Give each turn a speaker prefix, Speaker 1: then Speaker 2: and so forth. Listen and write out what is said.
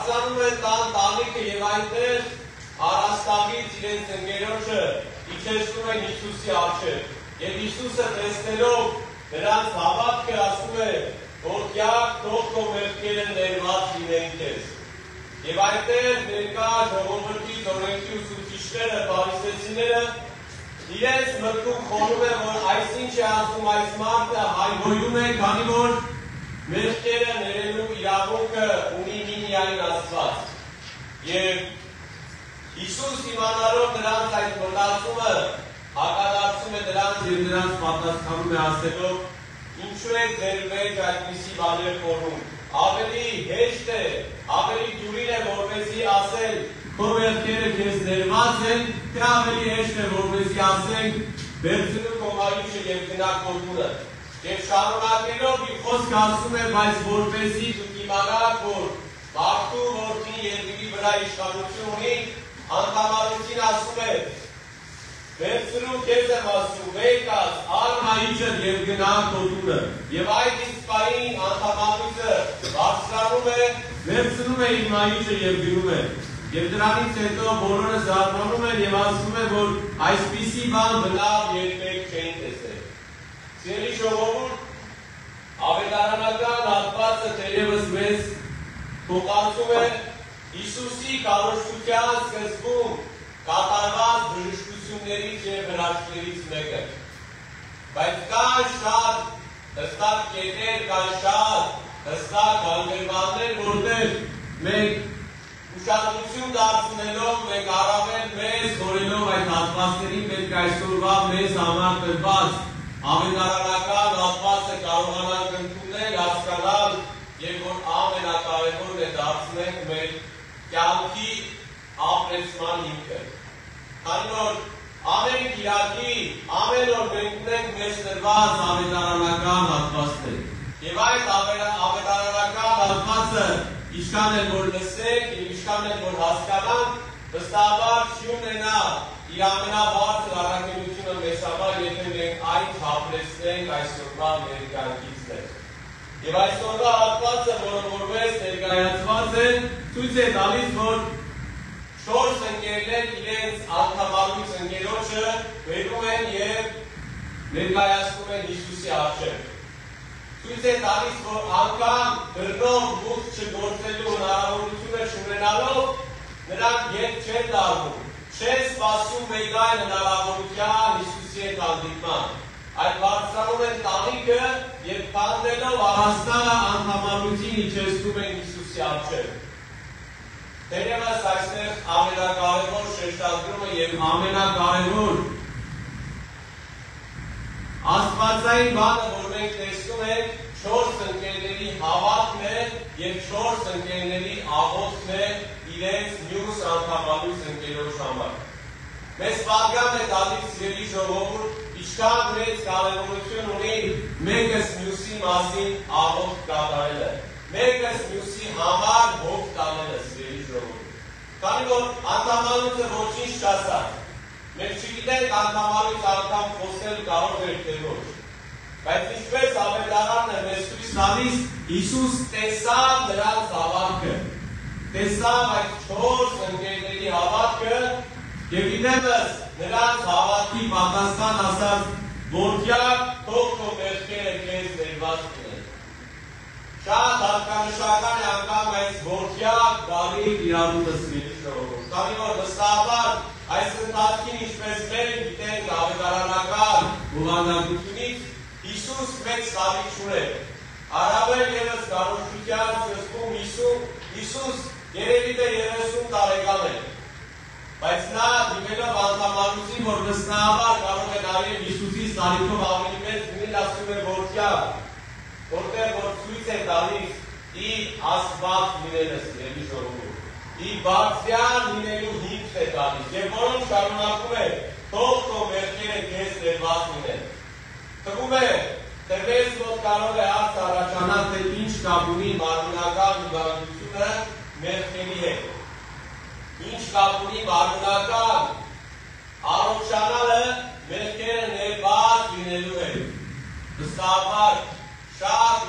Speaker 1: Բարձրանում են տան տանիքը և այնտեղ առաստաղից իրենց ընկերոջը իջեցնում են Հիսուսի առջև։ Եվ Հիսուսը տեսնելով նրանց հավատքը ասում է, որ կյանք թող քո մեղքերը ներված լինեն քեզ։ Եվ այնտեղ ներկա ժողովրդի օրենքի ուսուցիչները, փարիսեցիները իրենց մտքում խորում են, որ այսինչ է ասում այս մարդը հայհոյում է, քանի որ մեղքերը ներելու իրավունքը ունի միայն Աստված։ Եվ Հիսուս իմանալով նրանց այդ մտածումը հակադարձում է դրանց և նրանց պատասխանում է ասելով, ինչու եք ձեր մեջ այդպիսի բաներ խորում։ Ավելի հեշտ է, ավելի դյուրին է, որպեսզի ասել, քո մեղքերը քեզ ներված են, թե ավելի հեշտ է, որպեսզի ասենք, վերցնու քո մայրիկը և գնա քո տունը։ Եվ շարունակելով իր խոսքը ասում է, բայց որպեսզի դուք իմանաք, որ մարդու որդին երկրի վրա իշխանություն ունի, անդամալություն ասում է, վերցրու քեզ եմ ասում, վեկած, առ մայրիկը և գնա քո տունը։ Եվ այդ իսկ պահին անդամալությունը բարձրանում է, վերցնում է իր մայրիկը և գնում է։ Եվ դրանից հետո բոլորը զարմանում են և ասում են, որ այսպիսի բան բնավ երբեք չէին տեսել։ Սիրելի ժողովուրդ, ավետարանական հատվածը թերևս մեզ փոխանցում է Հիսուսի քարոզչության սկզբում կատարված բժշկություններից և հրաշքներից մեկը։ Բայց կան շատ հստակ կետեր, կան շատ հստակ հանգրվաններ, որտեղ մենք ուշադրություն դարձնելով, մենք առավել մեզ խորելով այդ հատվածներին պետք է այսօրվա մեզ համար տրված ավետարանական հատվածը կարողանանք ընդունել, հասկանալ և որ ամենակարևորն է դարձնենք մեր կյանքի ապրեցման հիմքը։ Քանի որ ամեն կիրակի, ամեն օր մենք ունենք մեզ տրված ավետարանական հատվածներ։ Եվ այդ ավետարանական հատվածը ինչքան էլ որ լսենք և ինչքան էլ որ հասկանանք, վստահաբար չի ունենա իր ամենաբարձր առաքելությունը մեզ համար, եթե մենք այն չապրեցնենք այսօրվա մեր կյանքից դեր։ Եվ այսօրվա հատվածը, որը որպես ներկայացված է, ցույց է տալիս, որ 4 ընկերներ իրենց անդամալույց ընկերոջը բերում են և ներկայացնում են Հիսուսի առջև։ Ցույց է տալիս, որ անգամ դռնով մուտք չգործելու հնարավորությունը չունենալով, նրանք ետ չեն դառնում, չեն սպասում մեկ այլ հնարավորության Հիսուսի հետ հանդիպման։ Այդ բարձրանում են տանիքը և քանդելով առաստաղը անդամալույցին իջեցնում են Հիսուսի առջև։ Թերևս այստեղ ամենակարևոր շեշտադրումը և ամենակարևոր աստվածային բանը, որ մենք տեսնում ենք, 4 ընկերների հավատքն է և 4 ընկերների աղոթքն է իրենց մյուս անդամալույց ընկերոջ համար։ Մեզ պատկան է տալիս սիրելի ժողովուրդ, ինչքան մեծ կարևորություն ունի մեկս մյուսի մասին աղոթք կատարելը, մեկս մյուսի համար հոգ տանելը, սիրելի ժողովուրդ։ Քանի որ անդամալույցը ոչինչ չասաց, մենք չգիտենք անդամալույց անգամ խոսել կարող էր թե ոչ։ Բայց ինչպես ավետարանն է մեզ ցույց տալիս, Հիսուս տեսավ նրանց հավատքը, տեսավ այդ 4 ընկերների հավատքը և իդեմս նրանց հավատքի պատասխան ասաց, որքան թող քո մեղքերը քեզ ներված լինեն։ Շատ հատկանշական է անգամ այս որքան բառի իրավունքը սիրելի ժողովուրդ, քանի որ վստահաբար այս ընթացքին ինչպես մենք գիտենք ավետարանական բովանդակությունից, Հիսուս մեծ սարի չուներ։ Առավել ևս քարոզչության սկզբում Հիսուս երևի թե 30 տարեկան էր։ Բայց նա դիմելով անդամալույցին, որ վստահաբար կարող է նաև Հիսուսի սարիքով ավելի մեծ լինել, ասում է որքան, որտեղ որ ցույց է տալիս իր Աստված լինելը, սիրելի ժողովուրդ, իր բարձրյան լինելու հիմքն է տալիս, և որոնք շարունակում է, թող քո մեղքերը քեզ ներված լինեն։ Թվում է, թե մեզ մոտ կարող է հարց առաջանալ, թե ինչ կապ ունի մարմնական հիվանդությունը մեղքերի հետ։ Ինչ կապ ունի մարմնական առողջանալը մեղքերը ներված լինելու հետ։ Վստահաբար շատ